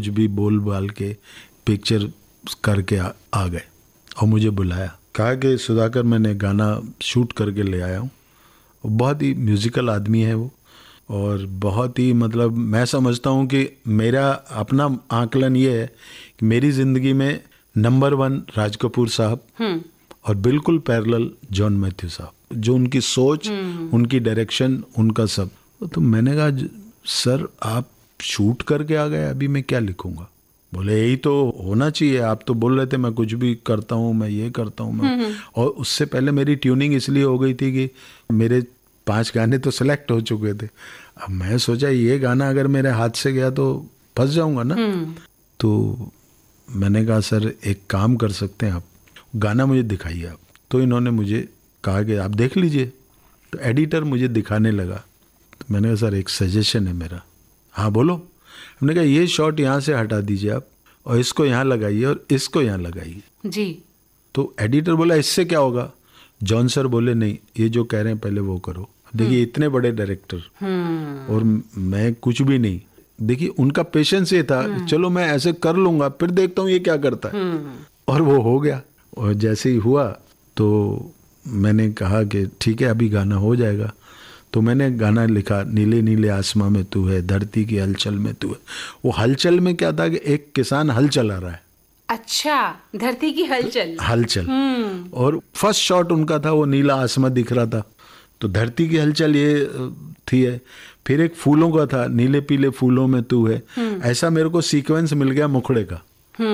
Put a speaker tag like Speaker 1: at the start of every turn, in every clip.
Speaker 1: कुछ भी बोल बाल के पिक्चर करके आ गए और मुझे बुलाया, कहा कि सुधाकर मैंने गाना शूट करके ले आया हूँ। बहुत ही म्यूज़िकल आदमी है वो, और बहुत ही मतलब मैं समझता हूँ कि मेरा अपना आकलन ये है कि मेरी ज़िंदगी में नंबर 1 राज कपूर साहब और बिल्कुल पैरेलल जॉन मैथ्यू साहब, जो उनकी सोच, उनकी डायरेक्शन, उनका सब। तो मैंने कहा सर आप शूट करके आ गए, अभी मैं क्या लिखूंगा? बोले यही तो होना चाहिए, आप तो बोल रहे थे मैं कुछ भी करता हूँ, मैं ये करता हूँ मैं। और उससे पहले मेरी ट्यूनिंग इसलिए हो गई थी कि मेरे 5 गाने तो सिलेक्ट हो चुके थे। अब मैं सोचा ये गाना अगर मेरे हाथ से गया तो फंस जाऊंगा ना। तो मैंने कहा सर एक काम कर सकते हैं आप, गाना मुझे दिखाइए आप। तो इन्होंने मुझे कहा कि आप देख लीजिए। तो एडिटर मुझे दिखाने लगा, तो मैंने कहा सर एक सजेशन है मेरा। हाँ बोलो। हमने कहा ये शॉट यहाँ से हटा दीजिए आप, और इसको यहाँ लगाइए और इसको यहाँ लगाइए
Speaker 2: जी।
Speaker 1: तो एडिटर बोला इससे क्या होगा? जॉन सर बोले नहीं, ये जो कह रहे हैं पहले वो करो। देखिए इतने बड़े डायरेक्टर और मैं कुछ भी नहीं। देखिए उनका पेशेंस ये था, चलो मैं ऐसे कर लूंगा, फिर देखता हूँ ये क्या करता है। और वो हो गया। और जैसे ही हुआ तो मैंने कहा कि ठीक है अभी गाना हो जाएगा। तो मैंने गाना लिखा, नीले नीले आसमां में तू है, धरती की हलचल में तू है। वो हलचल में क्या था कि एक किसान हल चला रहा है।
Speaker 2: अच्छा, धरती की हलचल।
Speaker 1: हलचल। और फर्स्ट शॉट उनका था, वो नीला आसमां दिख रहा था, तो धरती की हलचल ये थी है। फिर एक फूलों का था, नीले पीले फूलों में तू है। ऐसा मेरे को सीक्वेंस मिल गया मुखड़े का,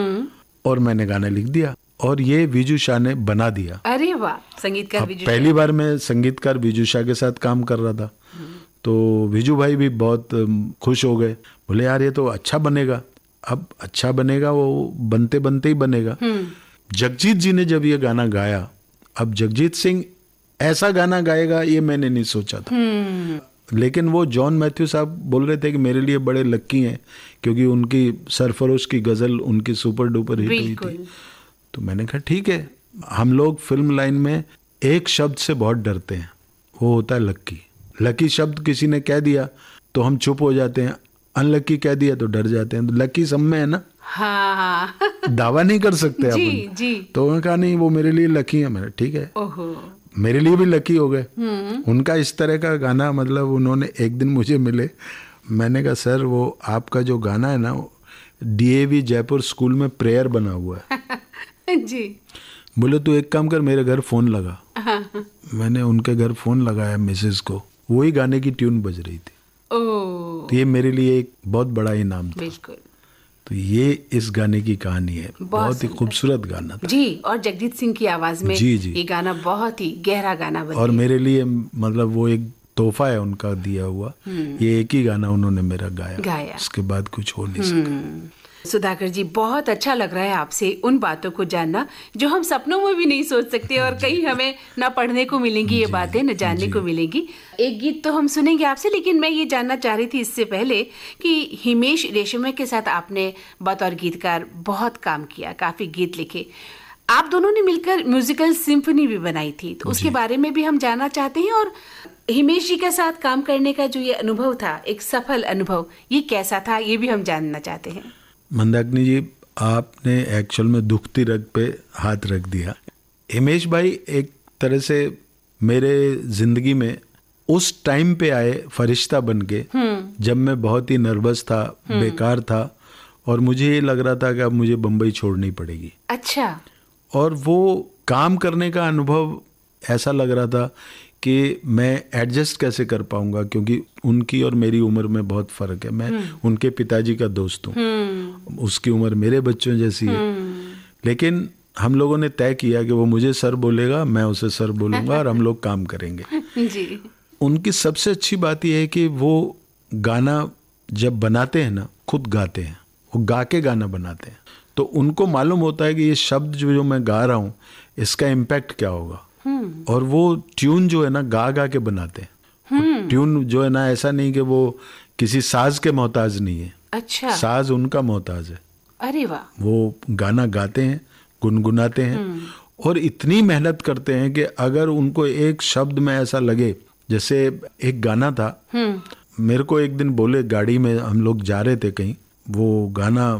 Speaker 1: और मैंने गाना लिख दिया और ये विजू शाह ने बना दिया।
Speaker 2: अरे वाह, संगीतकार विजू शाह।
Speaker 1: पहली बार मैं संगीतकार विजू शाह के साथ काम कर रहा था। तो विजू भाई भी बहुत खुश हो गए, बोले यार ये तो अच्छा बनेगा। अब अच्छा बनेगा वो बनते बनते ही बनेगा। जगजीत जी ने जब ये गाना गाया, अब जगजीत सिंह ऐसा गाना गाएगा ये मैंने नहीं सोचा था। लेकिन वो जॉन मैथ्यू साहब बोल रहे थे कि मेरे लिए बड़े लक्की हैं, क्योंकि उनकी सरफरोश की गज़ल उनकी सुपर डुपर हिट हुई थी। तो मैंने कहा ठीक है। हम लोग फिल्म लाइन में एक शब्द से बहुत डरते हैं, वो होता है लक्की। लकी शब्द किसी ने कह दिया तो हम चुप हो जाते हैं, अनलकी कह दिया तो डर जाते हैं। तो लकी सब में है ना।
Speaker 2: हाँ।
Speaker 1: दावा नहीं कर सकते
Speaker 2: जी,
Speaker 1: अपन।
Speaker 2: जी।
Speaker 1: तो उन्होंने कहा नहीं वो मेरे लिए लकी है। मैंने ठीक है,
Speaker 2: ओहो।
Speaker 1: मेरे लिए भी लकी हो गए। उनका इस तरह का गाना, मतलब उन्होंने एक दिन मुझे मिले, मैंने कहा सर वो आपका जो गाना है ना DAV जयपुर स्कूल में प्रेयर बना हुआ है।
Speaker 2: जी।
Speaker 1: बोले तू एक काम कर, मेरे घर फोन लगा। मैंने उनके घर फोन लगाया मिसेस को, वही गाने की ट्यून बज रही थी। तो ये मेरे लिए एक बहुत बड़ा इनाम था।
Speaker 2: बिल्कुल।
Speaker 1: तो ये इस गाने की कहानी है। बहुत ही खूबसूरत गाना था
Speaker 2: जी। और जगजीत सिंह की आवाज में
Speaker 1: जी जी।
Speaker 2: ये गाना बहुत ही गहरा गाना बन
Speaker 1: और मेरे लिए मतलब वो एक तोहफा है उनका दिया हुआ। ये एक ही गाना उन्होंने मेरा गाया। उसके बाद कुछ हो नहीं सका।
Speaker 2: सुधाकर जी, बहुत अच्छा लग रहा है आपसे उन बातों को जानना जो हम सपनों में भी नहीं सोच सकते, और कहीं हमें ना पढ़ने को मिलेंगी ये बातें, न जानने को मिलेंगी। एक गीत तो हम सुनेंगे आपसे, लेकिन मैं ये जानना चाह रही थी इससे पहले कि हिमेश रेशमिया के साथ आपने बतौर गीतकार बहुत काम किया, काफी गीत लिखे। आप दोनों ने मिलकर म्यूजिकल सिम्फनी भी बनाई थी, तो उसके बारे में भी हम जानना चाहते हैं। और हिमेश जी के साथ काम करने का जो ये अनुभव था, एक सफल अनुभव, ये कैसा था, ये भी हम जानना चाहते हैं।
Speaker 1: मंदाकिनी जी, आपने एक्चुअल में दुखती रग पे हाथ रख दिया। हिमेश भाई एक तरह से मेरे जिंदगी में उस टाइम पे आए फरिश्ता बन के, जब मैं बहुत ही नर्वस था, बेकार था, और मुझे ये लग रहा था कि अब मुझे बम्बई छोड़नी पड़ेगी।
Speaker 2: अच्छा।
Speaker 1: और वो काम करने का अनुभव ऐसा लग रहा था कि मैं एडजस्ट कैसे कर पाऊंगा, क्योंकि उनकी और मेरी उम्र में बहुत फर्क है। मैं उनके पिताजी का दोस्त हूँ, उसकी उम्र मेरे बच्चों जैसी है। लेकिन हम लोगों ने तय किया कि वो मुझे सर बोलेगा, मैं उसे सर बोलूंगा, और हम लोग काम करेंगे।
Speaker 2: जी।
Speaker 1: उनकी सबसे अच्छी बात यह है कि वो गाना जब बनाते हैं ना, खुद गाते हैं, वो गा के गाना बनाते हैं। तो उनको मालूम होता है कि ये शब्द जो मैं गा रहा हूँ इसका इम्पैक्ट क्या होगा। और वो ट्यून जो है ना गा गा के बनाते हैं। ट्यून जो है ना ऐसा नहीं कि वो किसी साज के मोहताज नहीं है।
Speaker 2: अच्छा।
Speaker 1: साज उनका मोहताज है।
Speaker 2: अरे वाह।
Speaker 1: वो गाना गाते हैं, गुनगुनाते हैं, और इतनी मेहनत करते हैं कि अगर उनको एक शब्द में ऐसा लगे, जैसे एक गाना था, मेरे को एक दिन बोले, गाड़ी में हम लोग जा रहे थे कहीं, वो गाना